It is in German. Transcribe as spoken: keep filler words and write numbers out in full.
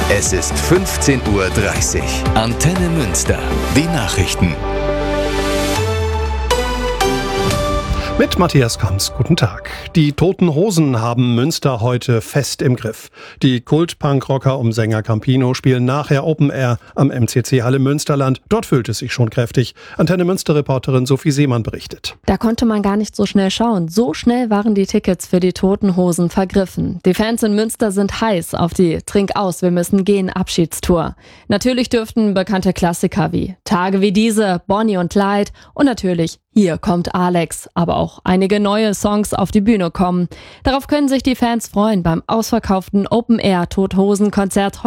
Es ist fünfzehn Uhr dreißig. Antenne Münster. Die Nachrichten. Mit Matthias Kamps, guten Tag. Die Toten Hosen haben Münster heute fest im Griff. Die Kult-Punk-Rocker um Sänger Campino spielen nachher Open Air am M C C Halle Münsterland. Dort füllt es sich schon kräftig. Antenne Münster-Reporterin Sophie Seemann berichtet. Da konnte man gar nicht so schnell schauen. So schnell waren die Tickets für die Toten Hosen vergriffen. Die Fans in Münster sind heiß auf die Trink aus, wir müssen gehen Abschiedstour. Natürlich dürften bekannte Klassiker wie Tage wie diese, Bonnie und Clyde und natürlich Hier kommt Alex, aber auch einige neue Songs auf die Bühne kommen. Darauf können sich die Fans freuen beim ausverkauften Open-Air-Toten-Hosen-Konzert